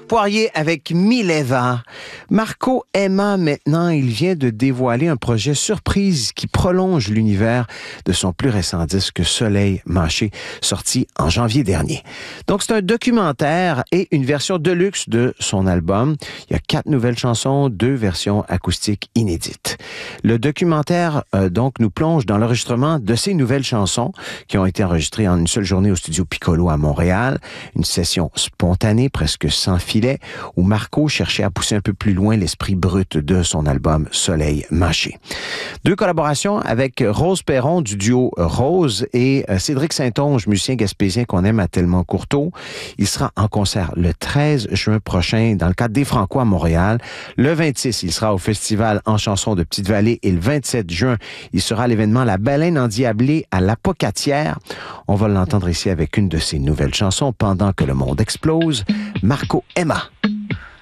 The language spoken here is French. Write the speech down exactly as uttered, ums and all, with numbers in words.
Poirier avec Mileva. Marco Emma, maintenant, il vient de dévoiler un projet surprise qui prolonge l'univers de son plus récent disque Soleil Mâché, sorti en janvier dernier. Donc, c'est un documentaire et une version deluxe de son album. Il y a quatre nouvelles chansons, deux versions acoustiques inédites. Le documentaire, euh, donc, nous plonge dans l'enregistrement de ces nouvelles chansons qui ont été enregistrées en une seule journée au studio Piccolo à Montréal. Une session spontanée, presque sans filet, où Marco cherchait à pousser un peu plus loin l'esprit brut de son album Soleil Mâché. Deux collaborations avec Rose Perron du duo Rose et Cédric Saint-Onge, musicien gaspésien qu'on aime à Tellement Courteau. Il sera en concert le treize juin prochain dans le cadre des Franco à Montréal. Le vingt-six, il sera au festival en chansons de Petite-Vallée et le vingt-sept juin, il sera à l'événement La Baleine Endiablée à l'Apocatière. On va l'entendre ici avec une de ses nouvelles chansons, Pendant que le monde explose, Marco Emma.